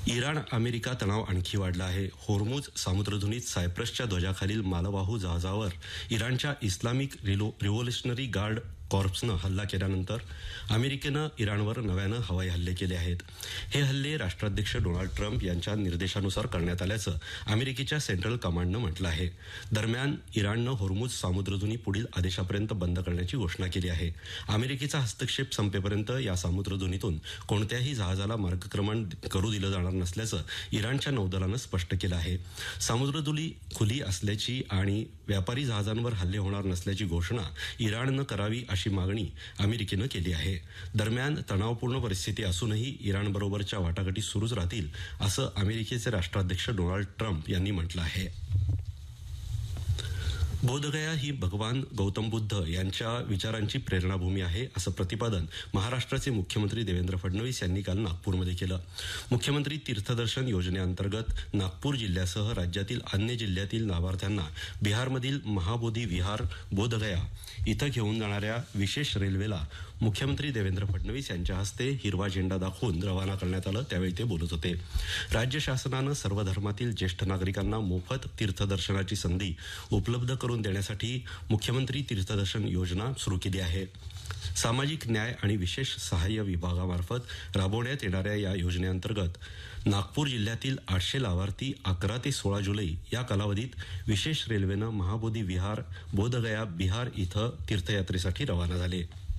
Iran America तणाव आणखी वाढला आहे. होर्मुझ सामुद्रधुनीत सायप्रसच्या ध्वजाखालील मालवाहू जहाजावर इराणच्या इस्लामिक रिव्होल्युशनरी गार्ड कॉर्प्सनं हल्ला केल्यानंतर अमेरिकेनं इराणवर नव्यानं हवाई हल्ले केले आहेत. हे हल्ले राष्ट्राध्यक्ष डोनाल्ड ट्रम्प यांच्या निर्देशानुसार करण्यात आल्याचं अमेरिकेच्या सेंट्रल कमांडनं म्हटलं आहे. दरम्यान इराणनं होर्मुझ सामुद्रधुनी पुढील आदेशापर्यंत बंद करण्याची घोषणा केली आहे. अमेरिकेचा हस्तक्षेप संपेपर्यंत या सामुद्रधुनीतून कोणत्याही जहाजाला मार्गक्रमण करू दिलं जाणार नसल्याचं इराणच्या नौदलानं स्पष्ट केलं आहे. सामुद्रधुनी खुली असल्याची आणि व्यापारी जहाजांवर हल्ले होणार नसल्याची घोषणा इराणनं करावी अशी मागणी अमेरिकेनं केली आहे. दरम्यान तणावपूर्ण परिस्थिती असूनही इराणबरोबरच्या वाटाघाटी सुरूच राहतील असं अमेरिकेचे राष्ट्राध्यक्ष डोनाल्ड ट्रम्प यांनी म्हटलं आहे. बोधगया ही भगवान गौतम बुद्ध यांच्या विचारांची प्रेरणाभूमी आहे असं प्रतिपादन महाराष्ट्राचे मुख्यमंत्री देवेंद्र फडणवीस यांनी काल नागपूरमध्ये केलं. मुख्यमंत्री तीर्थदर्शन योजनेअंतर्गत नागपूर जिल्ह्यासह राज्यातील अन्य जिल्ह्यातील लाभार्थ्यांना बिहारमधील महाबोधी विहार बोधगया इथं घेऊन जाणाऱ्या विशेष रेल्वेला मुख्यमंत्री देवेंद्र फडणवीस यांच्या हस्ते हिरवा झेंडा दाखवून रवाना करण्यात आलं. त्यावेळी ते बोलत होते. राज्य शासनानं सर्व धर्मातील ज्येष्ठ नागरिकांना मोफत तीर्थदर्शनाची संधी उपलब्ध करून देण्यासाठी मुख्यमंत्री तीर्थदर्शन योजना सुरू केली आहे. सामाजिक न्याय आणि विशेष सहाय्य विभागामार्फत राबवण्यात येणाऱ्या या योजनेअंतर्गत नागपूर जिल्ह्यातील 800 लाभार्थी 11 ते 16 जुलै या कालावधीत विशेष रेल्वेनं महाबोधी विहार बोधगया बिहार इथं तीर्थयात्रेसाठी रवाना झाले.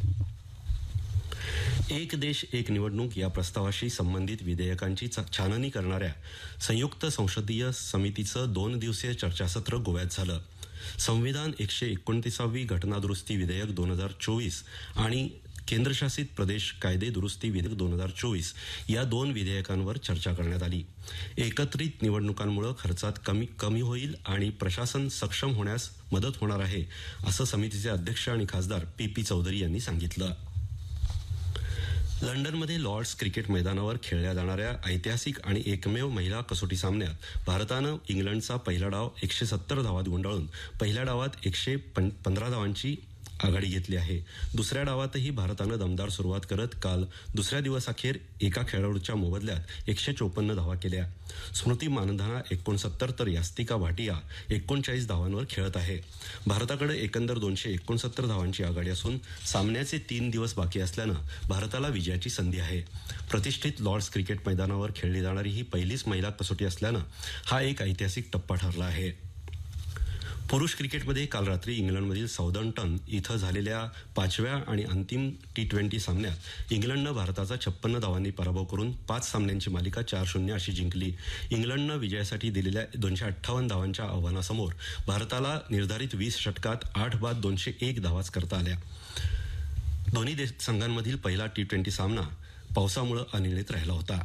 एक देश एक निवडणूक या प्रस्तावाशी संबंधित विधेयकांची छाननी करणाऱ्या संयुक्त संसदीय समितीचं 2 दिवसीय चर्चासत्र गोव्यात झालं. संविधान 129वी घटनादुरुस्ती विधेयक 2024 आणि केंद्रशासित प्रदेश कायदे दुरुस्ती विधेयक 2024 या 2 विधेयकांवर चर्चा करण्यात आली. एकत्रित निवडणुकांमुळे खर्चात कमी होईल आणि प्रशासन सक्षम होण्यास मदत होणार आहे असं समितीचे अध्यक्ष आणि खासदार पी चौधरी यांनी सांगितलं. लंडनमध्ये लॉर्ड्स क्रिकेट मैदानावर खेळल्या जाणाऱ्या ऐतिहासिक आणि एकमेव महिला कसोटी सामन्यात भारतानं इंग्लंडचा पहिला डाव 170 धावात गुंडाळून पहिल्या डावात 115 धावांची आघाडी घेतली आहे. दुसऱ्या डावातही भारतानं दमदार सुरुवात करत काल दुसऱ्या दिवसाअखेर एका खेळाडूच्या मोबदल्यात 154 धावा केल्या. स्मृती मानधना 69 तर यास्तिका भाटिया 39 धावांवर खेळत आहे. भारताकडे एकंदर 269 धावांची आघाडी असून सामन्याचे 3 दिवस बाकी असल्यानं भारताला विजयाची संधी आहे. प्रतिष्ठित लॉर्ड्स क्रिकेट मैदानावर खेळली जाणारी ही पहिलीच महिला कसोटी असल्यानं हा एक ऐतिहासिक टप्पा ठरला आहे. पुरुष क्रिकेटमध्ये काल रात्री इंग्लंडमधील साउदम्प्टन इथं झालेल्या 5व्या आणि अंतिम T20 सामन्यात इंग्लंडनं भारताचा 56 धावांनी पराभव करून 5 सामन्यांची मालिका 4-0 अशी जिंकली. इंग्लंडनं विजयासाठी दिलेल्या 258 धावांच्या आव्हानासमोर भारताला निर्धारित 20 षटकात 8 बाद 201 धावाच करता आल्या. दोन्ही संघांमधील पहिला T20 सामना पावसामुळे अनिर्णित राहिला होता.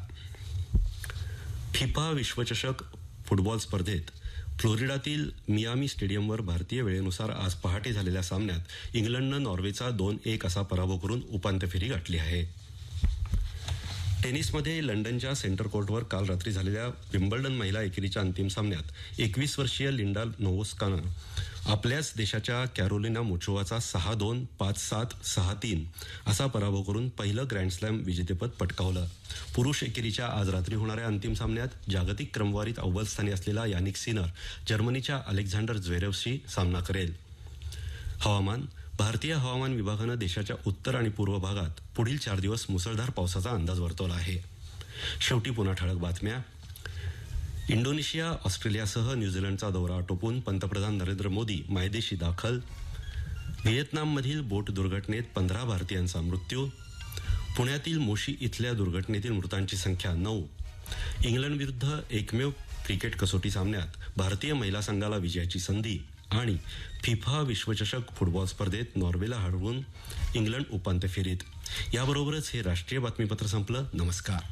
फिफा विश्वचषक फुटबॉल स्पर्धेत फ्लोरिडातील मियामी स्टेडियमवर भारतीय वेळेनुसार आज पहाटे झालेल्या सामन्यात इंग्लंडनं नॉर्वेचा 2-1 असा पराभव करून उपांत्य फेरी गाठली आहे. टेनिसमध्ये लंडनच्या सेंटर कोर्टवर काल रात्री झालेल्या विम्बल्डन महिला एकेरीच्या अंतिम सामन्यात 21 वर्षीय लिंडा नोवोस्कानं आपल्याच देशाच्या कॅरोलिना मोचोवाचा 6-2, 5-7, 6-3 असा पराभव करून पहिलं ग्रँडस्लॅम विजेतेपद पटकावलं. पुरुष एकेरीच्या आज रात्री होणाऱ्या अंतिम सामन्यात जागतिक क्रमवारीत अव्वल स्थानी असलेला यानिक सिनर जर्मनीच्या अलेक्झांडर झ्वेरेवशी सामना करेल. हवामान. भारतीय हवामान विभागानं देशाच्या उत्तर आणि पूर्व भागात पुढील 4 दिवस मुसळधार पावसाचा अंदाज वर्तवला आहे. शेवटी पुन्हा ठळक बातम्या. इंडोनेशिया, ऑस्ट्रेलियासह न्यूझीलंडचा दौरा आटोपून पंतप्रधान नरेंद्र मोदी मायदेशी दाखल. व्हिएतनाममधील बोट दुर्घटनेत 15 भारतीयांचा मृत्यू. पुण्यातील मोशी इथल्या दुर्घटनेतील मृतांची संख्या 9. इंग्लंडविरुद्ध एकमेव क्रिकेट कसोटी सामन्यात भारतीय महिला संघाला विजयाची संधी. आणि फिफा विश्वचषक फुटबॉल स्पर्धेत नॉर्वेला हरवून इंग्लंड उपांत्य फेरीत. याबरोबरच हे राष्ट्रीय बातमीपत्र संपलं. नमस्कार.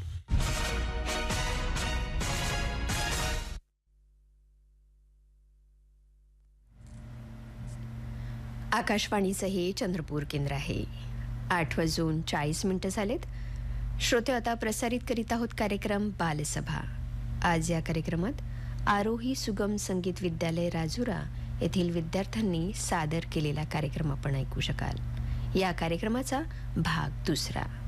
आकाशवाणीचं हे चंद्रपूर केंद्र आहे. 8:40 झालेत. श्रोते, आता प्रसारित करीत आहोत कार्यक्रम बालसभा. आज या कार्यक्रमात आरोही सुगम संगीत विद्यालय राजुरा येथील विद्यार्थ्यांनी सादर केलेला कार्यक्रम आपण ऐकू शकाल. या कार्यक्रमाचा भाग 2.